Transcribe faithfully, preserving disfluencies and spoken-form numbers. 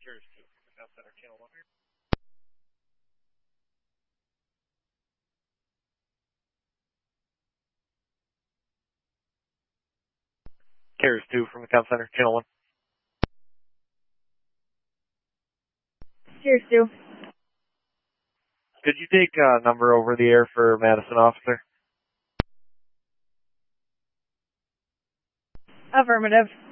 Carriers two from the Comm Center, Channel one. Carriers two from the Comm Center, Channel one. Carriers two. Could you take a uh, number over the air for Madison officer? Affirmative.